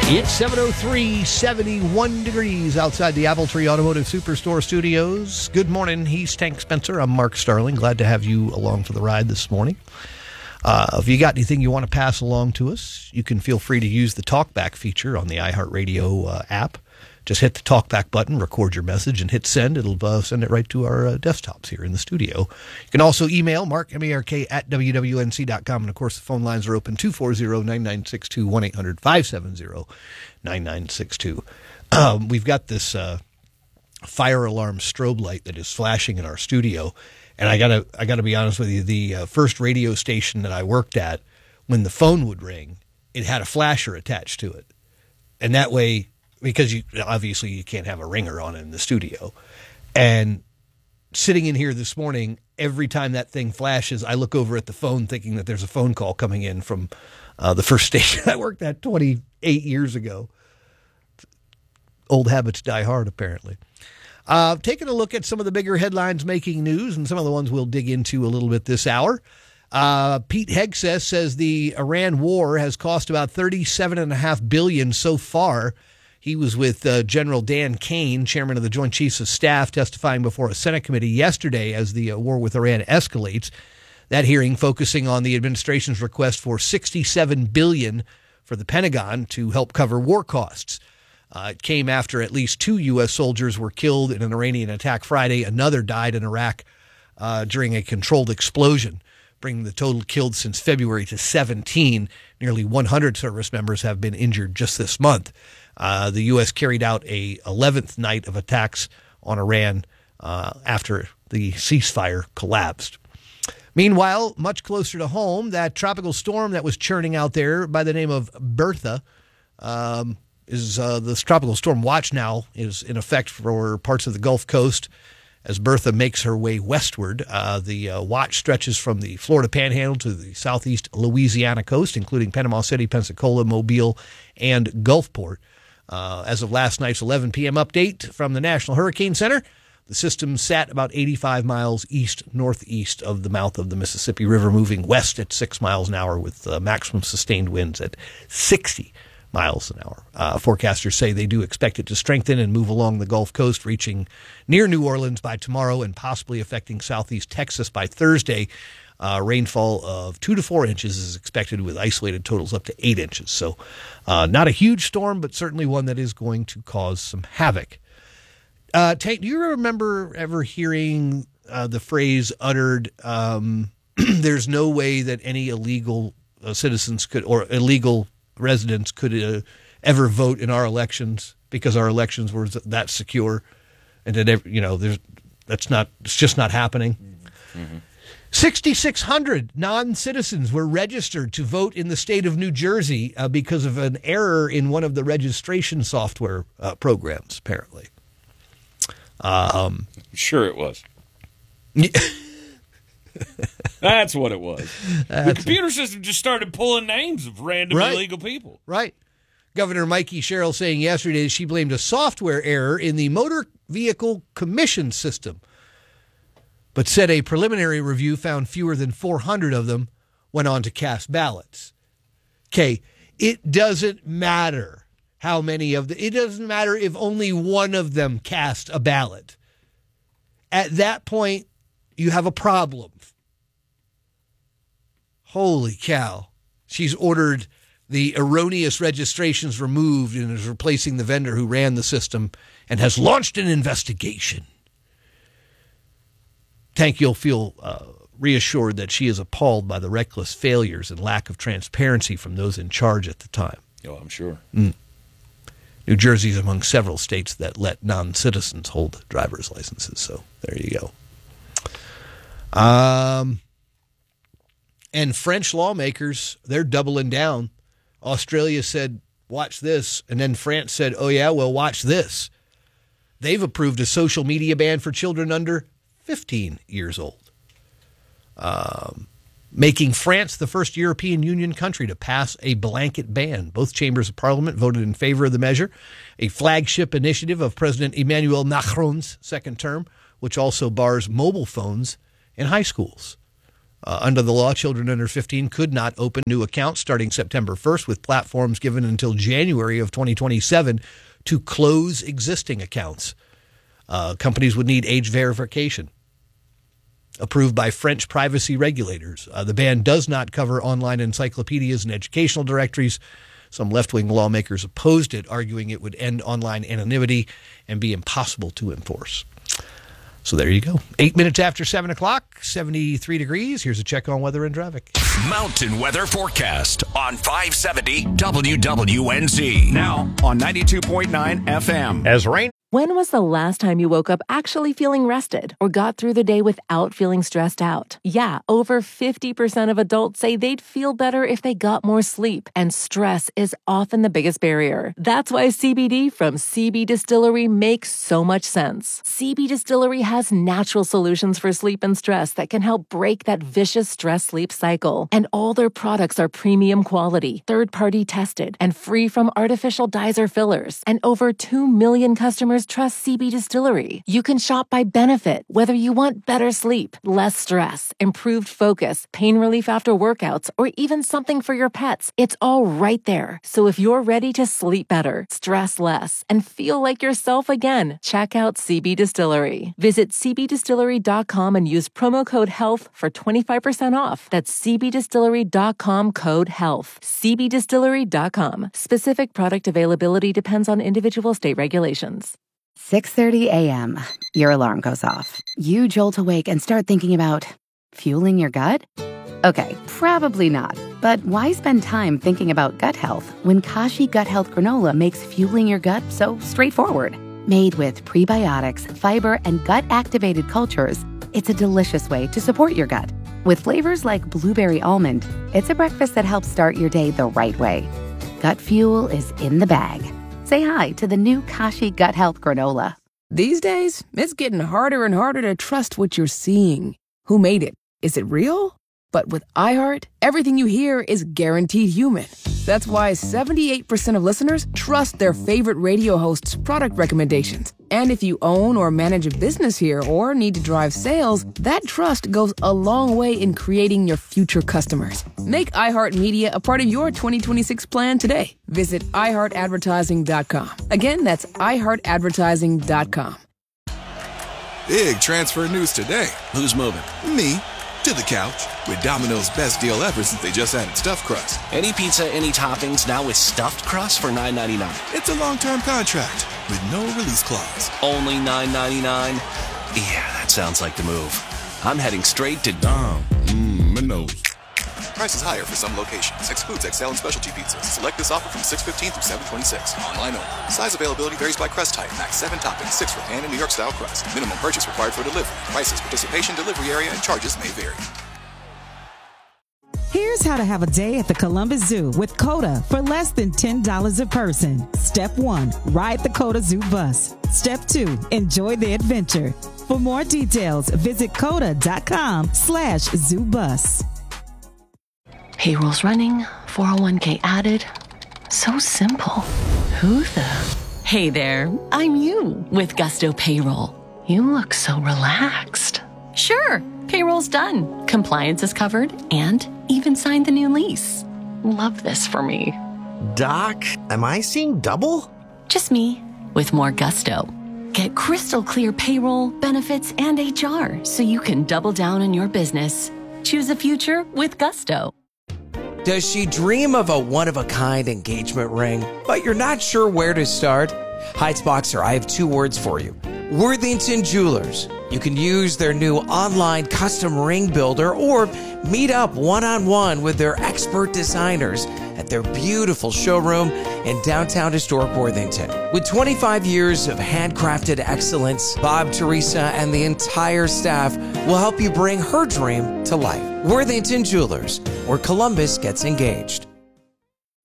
It's 7:03, 71 degrees outside the Apple Tree Automotive Superstore studios. Good morning. He's Tank Spencer. I'm Mark Starling. Glad to have you along for the ride this morning. If you got anything you want to pass along to us, you can feel free to use the TalkBack feature on the iHeartRadio app. Just hit the TalkBack button, record your message, and hit send. It'll send it right to our desktops here in the studio. You can also email Mark, M-A-R-K, at WWNC.com. And, of course, the phone lines are open 240-9962, 1-800-570-9962. We've got this fire alarm strobe light that is flashing in our studio. And I gotta be honest with you, the first radio station that I worked at, when the phone would ring, it had a flasher attached to it. And that way, because you can't have a ringer on in the studio. And sitting in here this morning, every time that thing flashes, I look over at the phone thinking that there's a phone call coming in from the first station I worked at 28 years ago. Old habits die hard, apparently. Taking a look at some of the bigger headlines making news and some of the ones we'll dig into a little bit this hour. Pete Hegseth says the Iran war has cost about $37.5 billion so far. He was with General Dan Kane, chairman of the Joint Chiefs of Staff, testifying before a Senate committee yesterday as the war with Iran escalates. That hearing focusing on the administration's request for $67 billion for the Pentagon to help cover war costs. It came after at least 2 U.S. soldiers were killed in an Iranian attack Friday. Another died in Iraq during a controlled explosion, bringing the total killed since February to 17. Nearly 100 service members have been injured just this month. The U.S. carried out a 11th night of attacks on Iran after the ceasefire collapsed. Meanwhile, much closer to home, that tropical storm that was churning out there by the name of Bertha this tropical storm watch now is in effect for parts of the Gulf Coast as Bertha makes her way westward. The watch stretches from the Florida Panhandle to the southeast Louisiana coast, including Panama City, Pensacola, Mobile, and Gulfport. As of last night's 11 p.m. update from the National Hurricane Center, the system sat about 85 miles east-northeast of the mouth of the Mississippi River, moving west at 6 miles an hour with maximum sustained winds at 60 miles an hour. Forecasters say they do expect it to strengthen and move along the Gulf Coast, reaching near New Orleans by tomorrow and possibly affecting southeast Texas by Thursday. Rainfall of 2 to 4 inches is expected, with isolated totals up to 8 inches. So not a huge storm, but certainly one that is going to cause some havoc. Tank, do you remember ever hearing the phrase uttered, there's no way that any illegal citizens could, or illegal residents could ever vote in our elections because our elections were that secure, and that it's just not happening. Mm-hmm. 6,600 non-citizens were registered to vote in the state of New Jersey because of an error in one of the registration software programs, apparently. Sure it was. That's what it was. The computer system just started pulling names of random illegal people. Right. Governor Mikey Sherrill saying yesterday she blamed a software error in the Motor Vehicle Commission system, but said a preliminary review found fewer than 400 of them went on to cast ballots. Okay, it doesn't matter how many of it doesn't matter if only one of them cast a ballot. At that point, you have a problem. Holy cow. She's ordered the erroneous registrations removed and is replacing the vendor who ran the system and has launched an investigation. Tank, you'll feel reassured that she is appalled by the reckless failures and lack of transparency from those in charge at the time. Oh, I'm sure. New Jersey is among several states that let non-citizens hold driver's licenses, so there you go. And French lawmakers, they're doubling down. Australia said, watch this, and then France said, oh yeah, well, watch this. They've approved a social media ban for children under 15 years old, making France the first European Union country to pass a blanket ban. Both chambers of parliament voted in favor of the measure, a flagship initiative of President Emmanuel Macron's second term, which also bars mobile phones in high schools. Under the law, children under 15 could not open new accounts starting September 1st, with platforms given until January of 2027 to close existing accounts. Companies would need age verification, approved by French privacy regulators. The ban does not cover online encyclopedias and educational directories. Some left-wing lawmakers opposed it, arguing it would end online anonymity and be impossible to enforce. So there you go. 8 minutes after 7 o'clock, 73 degrees. Here's a check on weather and traffic. Mountain Weather Forecast on 570 WWNZ. Now on 92.9 FM. As rain. When was the last time you woke up actually feeling rested or got through the day without feeling stressed out? Yeah, over 50% of adults say they'd feel better if they got more sleep, and stress is often the biggest barrier. That's why CBD from CB Distillery makes so much sense. CB Distillery has natural solutions for sleep and stress that can help break that vicious stress-sleep cycle. And all their products are premium quality, third-party tested, and free from artificial dyes or fillers. And over 2 million customers trust CB Distillery. You can shop by benefit, whether you want better sleep, less stress, improved focus, pain relief after workouts, or even something for your pets. It's all right there. So if you're ready to sleep better, stress less, and feel like yourself again, check out CB Distillery. Visit cbdistillery.com and use promo code HEALTH for 25% off. That's cbdistillery.com, code HEALTH. cbdistillery.com. Specific product availability depends on individual state regulations. 6:30 a.m. Your alarm goes off. You jolt awake and start thinking about fueling your gut? Okay, probably not. But why spend time thinking about gut health when Kashi Gut Health Granola makes fueling your gut so straightforward? Made with prebiotics, fiber, and gut-activated cultures, it's a delicious way to support your gut. With flavors like blueberry almond, it's a breakfast that helps start your day the right way. Gut fuel is in the bag. Say hi to the new Kashi Gut Health Granola. These days, it's getting harder and harder to trust what you're seeing. Who made it? Is it real? But with iHeart, everything you hear is guaranteed human. That's why 78% of listeners trust their favorite radio host's product recommendations. And if you own or manage a business here or need to drive sales, that trust goes a long way in creating your future customers. Make iHeartMedia a part of your 2026 plan today. Visit iHeartAdvertising.com. Again, that's iHeartAdvertising.com. Big transfer news today. Who's moving? Me. To the couch with Domino's best deal ever since they just added stuffed crust. Any pizza, any toppings, now with stuffed crust for $9.99. It's a long-term contract with no release clause. Only $9.99? Yeah, that sounds like the move. I'm heading straight to Domino's. Prices higher for some locations. Excludes XL and specialty pizzas. Select this offer from 6/15 through 7/26. Online only. Size availability varies by crust type. Max 7 toppings, 6 for pan and New York style crust. Minimum purchase required for delivery. Prices, participation, delivery area, and charges may vary. Here's how to have a day at the Columbus Zoo with COTA for less than $10 a person. Step 1, ride the COTA Zoo bus. Step 2, enjoy the adventure. For more details, visit COTA.com/zoobus. Payroll's running, 401k added. So simple. Who the? Hey there, I'm you with Gusto Payroll. You look so relaxed. Sure, payroll's done. Compliance is covered and even signed the new lease. Love this for me. Doc, am I seeing double? Just me with more gusto. Get crystal clear payroll, benefits, and HR so you can double down on your business. Choose a future with Gusto. Does she dream of a one-of-a-kind engagement ring, but you're not sure where to start? Heights-Boxer, I have 2 words for you. Worthington Jewelers. You can use their new online custom ring builder or meet up one-on-one with their expert designers at their beautiful showroom in downtown historic Worthington. With 25 years of handcrafted excellence, Bob, Teresa, and the entire staff will help you bring her dream to life. Worthington Jewelers, where Columbus gets engaged.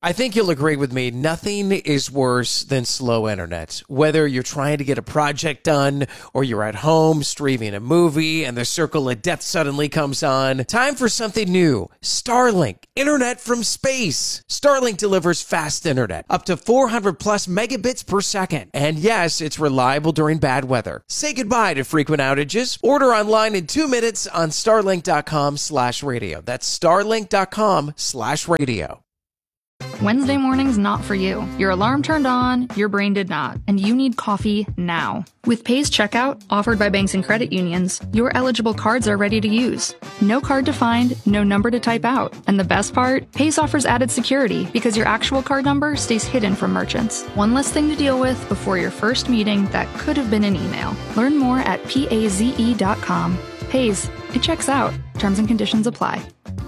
I think you'll agree with me. Nothing is worse than slow internet. Whether you're trying to get a project done or you're at home streaming a movie and the circle of death suddenly comes on, time for something new. Starlink, internet from space. Starlink delivers fast internet, up to 400 plus megabits per second. And yes, it's reliable during bad weather. Say goodbye to frequent outages. Order online in 2 minutes on starlink.com/radio. That's starlink.com/radio. Wednesday morning's not for you. Your alarm turned on, your brain did not, and you need coffee now. With Pace Checkout, offered by banks and credit unions, your eligible cards are ready to use. No card to find, no number to type out. And the best part? Pace offers added security because your actual card number stays hidden from merchants. One less thing to deal with before your first meeting that could have been an email. Learn more at paze.com. Pace, it checks out. Terms and conditions apply.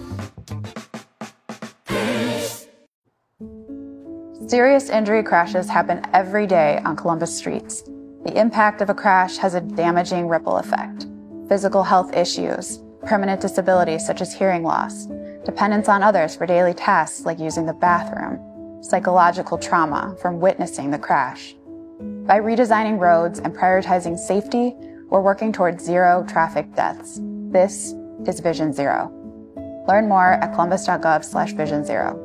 Serious injury crashes happen every day on Columbus streets. The impact of a crash has a damaging ripple effect. Physical health issues, permanent disabilities such as hearing loss, dependence on others for daily tasks like using the bathroom, psychological trauma from witnessing the crash. By redesigning roads and prioritizing safety, we're working towards zero traffic deaths. This is Vision Zero. Learn more at columbus.gov/Vision Zero.